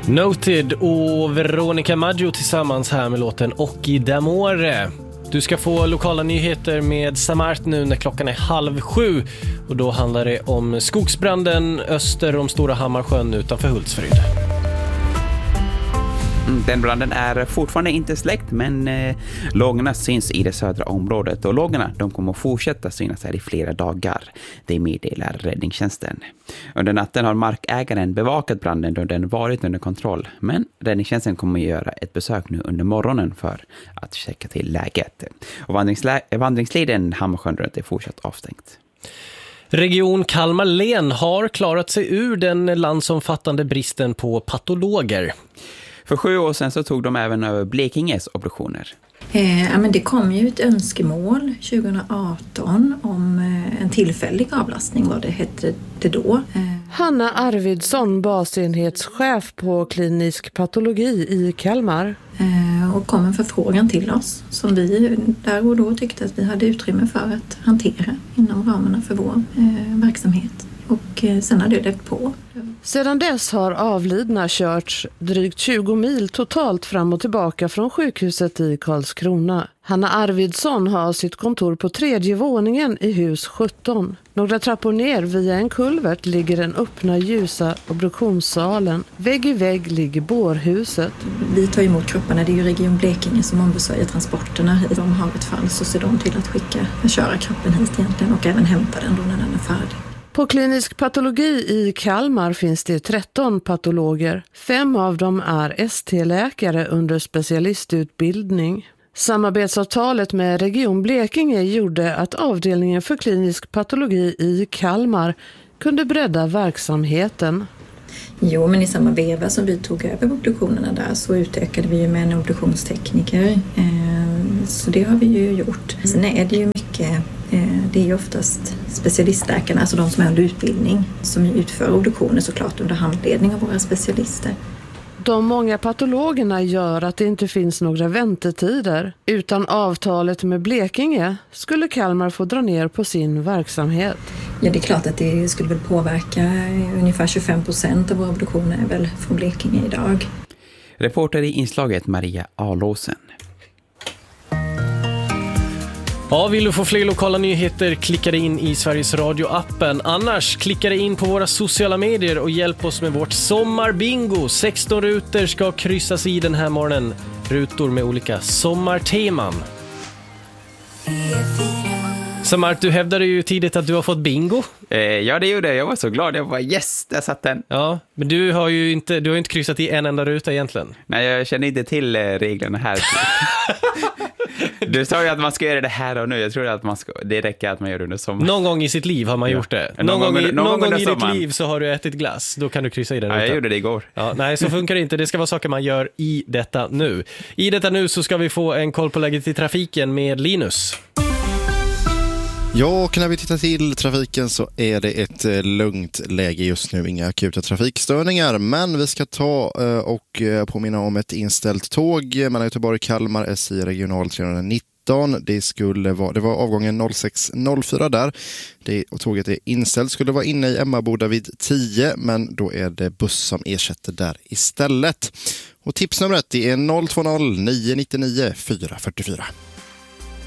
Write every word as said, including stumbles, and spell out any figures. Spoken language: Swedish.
Noted och Veronica Maggio tillsammans här med låten Occhi d'amore. Du ska få lokala nyheter med Samart nu när klockan är halv sju. Och då handlar det om skogsbranden öster om Stora Hammarsjön utanför Hultsfryd. Den branden är fortfarande inte släckt, men eh, lågorna syns i det södra området. Och lågorna de kommer att fortsätta synas här i flera dagar. Det meddelar räddningstjänsten. Under natten har markägaren bevakat branden då den varit under kontroll. Men räddningstjänsten kommer att göra ett besök nu under morgonen för att checka till läget. Och vandringslä- vandringsleden Hammarsjön är fortsatt avstängt. Region Kalmar län har klarat sig ur den landsomfattande bristen på patologer. För sju år sedan så tog de även över Blekinges obduktioner. Eh, ja, men det kom ju ett önskemål tjugo arton om eh, en tillfällig avlastning, vad det hette det då. Eh. Hanna Arvidsson, basenhetschef på klinisk patologi i Kalmar. Eh, och kom en förfrågan till oss som vi där och då tyckte att vi hade utrymme för att hantera inom ramarna för vår eh, verksamhet. Och eh, sen hade det på. Sedan dess har avlidna körts drygt tjugo mil totalt fram och tillbaka från sjukhuset i Karlskrona. Hanna Arvidsson har sitt kontor på tredje våningen i hus sjutton. Några trappor ner via en kulvert ligger den öppna ljusa obduktionssalen. Vägg i vägg ligger bårhuset. Vi tar emot kropparna, det är ju Region Blekinge som ombesörjer transporterna. De har ett fall så ser de till att skicka, köra kroppen hit egentligen och även hämta den då när den är färdig. På klinisk patologi i Kalmar finns det tretton patologer. Fem av dem är S T-läkare under specialistutbildning. Samarbetsavtalet med Region Blekinge gjorde att avdelningen för klinisk patologi i Kalmar kunde bredda verksamheten. Jo, men i samma veva som vi tog över obduktionerna där så utökade vi ju med en obduktionstekniker. Så det har vi ju gjort. Sen är det ju mycket, det är ju oftast specialistläkarna, alltså de som är under utbildning, som utför obduktioner såklart under handledning av våra specialister. De många patologerna gör att det inte finns några väntetider. Utan avtalet med Blekinge skulle Kalmar få dra ner på sin verksamhet. Ja, det är klart att det skulle väl påverka ungefär tjugofem procent av våra obduktioner är väl från Blekinge idag. Reporter i inslaget Maria Alåsen. Ja, vill du få fler lokala nyheter, klicka dig in i Sveriges Radio-appen. Annars klicka dig in på våra sociala medier och hjälp oss med vårt sommarbingo. sexton rutor ska kryssas i den här morgonen. Rutor med olika sommarteman. Samart, du hävdade ju tidigt att du har fått bingo. Eh, ja, det gjorde jag. Jag var så glad. Jag var yes, där satt den. Ja, men du har ju inte, du har inte kryssat i en enda ruta egentligen. Nej, jag känner inte till reglerna här. Du sa ju att man ska göra det här och nu. Jag tror att man ska, det räcker att man gör det under sommaren. Någon gång i sitt liv har man ja. gjort det. Någon, någon gång, i, någon någon gång i ditt liv så har du ätit glass. Då kan du kryssa i den. Ja, rutan. jag gjorde det igår. Ja, nej, så funkar det inte. Det ska vara saker man gör i detta nu. I detta nu så ska vi få en koll på läget i trafiken med Linus. Ja, och när vi tittar till trafiken så är det ett lugnt läge just nu, inga akuta trafikstörningar. Men vi ska ta och påminna om ett inställt tåg mellan Göteborg och Kalmar, S I regional trehundranitton. Det, skulle vara, det var avgången noll sex noll fyra där. Det, och tåget är inställt, skulle vara inne i Emmaboda vid tio, men då är det buss som ersätter där istället. Och tipsnumret är noll två noll nio nio nio fyra fyra fyra.